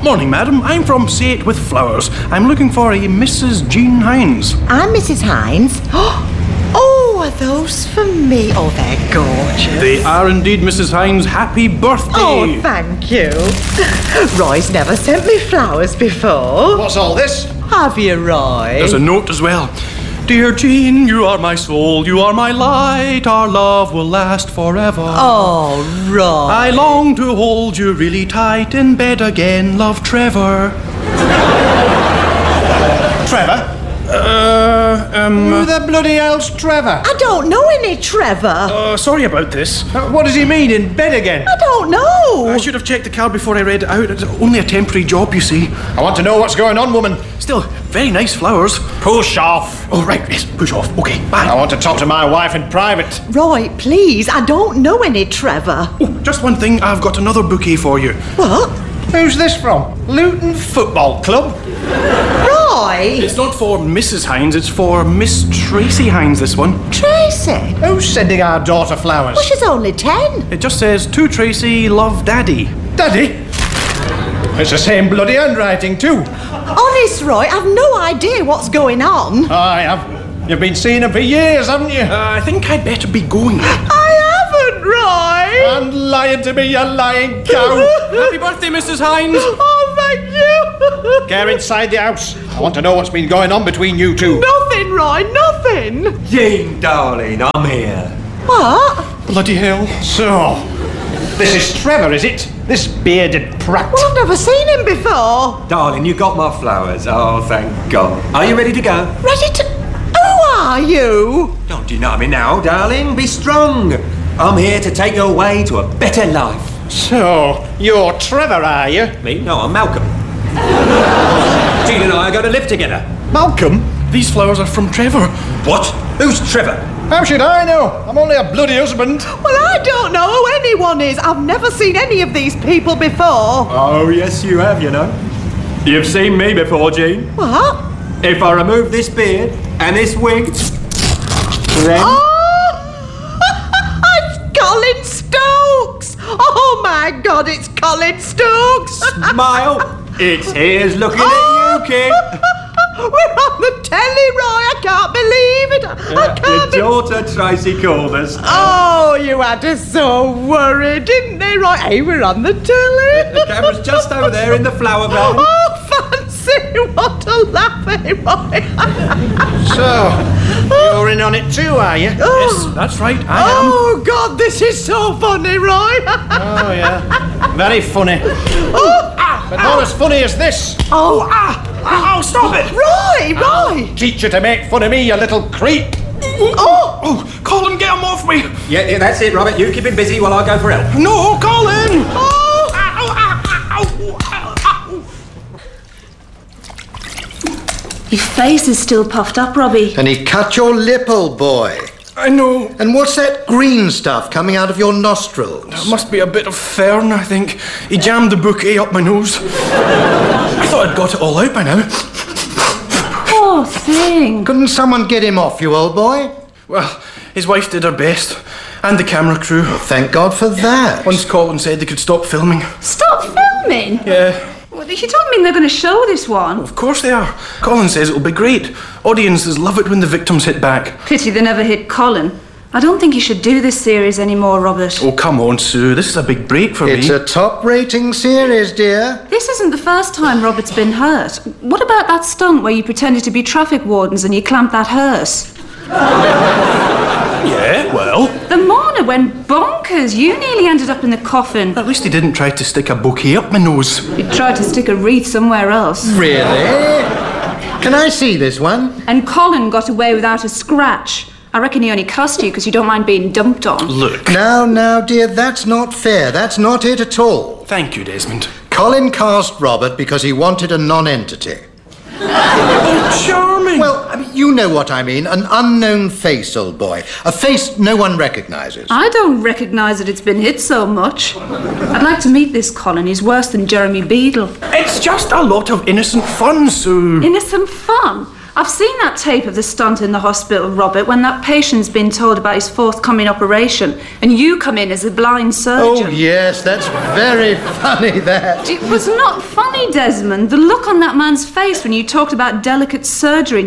Morning, madam. I'm from Say It With Flowers. I'm looking for a Mrs. Jean Hines. I'm Mrs. Hines. Oh, are those for me? Oh, they're gorgeous. They are indeed, Mrs. Hines. Happy birthday. Oh, thank you. Roy's never sent me flowers before. What's all this? Have you, Roy? There's a note as well. Dear Jean, you are my soul, you are my light. Our love will last forever. Oh, Roy. I long to hold you really tight in bed again. Love, Trevor. Trevor? Who the bloody hell's Trevor? I don't know any Trevor. Sorry about this. What does he mean, in bed again? I don't know. I should have checked the card before I read it out. It's only a temporary job, you see. I want to know what's going on, woman. Still, very nice flowers. Push off. Oh, right, yes, push off. Okay, bye. I want to talk to my wife in private. Roy, please, I don't know any Trevor. Oh, just one thing, I've got another bouquet for you. What? Who's this from? Luton Football Club? Roy? It's not for Mrs. Hines, it's for Miss Tracy Hines, this one. Tracy? Who's sending our daughter flowers? Well, she's only 10. It just says, to Tracy, love Daddy. Daddy? It's the same bloody handwriting, too. Honest, Roy, I've no idea what's going on. I have. You've been seeing him for years, haven't you? I think I'd better be going. I haven't, Roy. And lying to me, you lying cow. Happy birthday, Mrs. Hines. Oh, thank you. Get inside the house. I want to know what's been going on between you two. Nothing, Roy, nothing. Jean, darling, I'm here. What? Bloody hell. So, this is Trevor, is it? This bearded prat. Well, I've never seen him before. Darling, you got my flowers. Oh, thank God. Are you ready to go? Ready to... Who are you? Don't you know me now, darling? Be strong. I'm here to take you away to a better life. So, you're Trevor, are you? Me? No, I'm Malcolm. Jean and I are going to live together. Malcolm? These flowers are from Trevor. What? Who's Trevor? How should I know? I'm only a bloody husband. Well, I don't know who anyone is. I've never seen any of these people before. Oh, yes, you have, you know. You've seen me before, Jean. What? If I remove this beard and this wig, then... Oh! It's Colin Stokes! Oh, my God, it's Colin Stokes! Smile. It's here's looking at you, kid. We're on the telly, Roy. I can't believe it. I can't Your daughter, Tracy, called us. Oh, you had us so worried, didn't they, Roy? Hey, we're on the telly. The camera's just over there in the flower van. Oh, fancy, what a laugh, eh, Roy? So, you're in on it too, are you? Yes, that's right, I am. Oh, God, this is so funny, Roy. Oh, yeah. Very funny. But not as funny as this. Oh, stop it! Roy! Teach you to make fun of me, you little creep. Oh, Colin, get him off me! Yeah, that's it, Robert. You keep him busy while I go for help. No, Colin! Oh! Your face is still puffed up, Robbie. And he cut your lip, old boy. I know. And what's that green stuff coming out of your nostrils? It must be a bit of fern, I think. He jammed the bouquet up my nose. I thought I'd got it all out by now. Poor thing. Couldn't someone get him off, you old boy? Well, his wife did her best. And the camera crew. Thank God for that. Once Colin said they could stop filming. Stop filming? Yeah. Well, you don't mean they're going to show this one? Of course they are. Colin says it'll be great. Audiences love it when the victims hit back. Pity they never hit Colin. I don't think you should do this series anymore, Robert. Oh, come on, Sue. This is a big break for It's me. a top-rating series, dear. This isn't the first time Robert's been hurt. What about that stunt where you pretended to be traffic wardens and you clamped that hearse? Yeah, well. The mourner went bonkers. You nearly ended up in the coffin. At least he didn't try to stick a bouquet up my nose. He tried to stick a wreath somewhere else. Really? Can I see this one? And Colin got away without a scratch. I reckon he only cussed you because you don't mind being dumped on. Look. Now, dear, that's not fair. That's not it at all. Thank you, Desmond. Colin cast Robert because he wanted a non-entity. Oh, charming. Well, I mean, you know what I mean. An unknown face, old boy. A face no one recognises. I don't recognise that it's been hit so much. I'd like to meet this Colin. He's worse than Jeremy Beadle. It's just a lot of innocent fun, Sue. Innocent fun? I've seen that tape of the stunt in the hospital, Robert, when that patient's been told about his forthcoming operation, and you come in as a blind surgeon. Oh, yes, that's very funny, that. It was not funny, Desmond. The look on that man's face when you talked about delicate surgery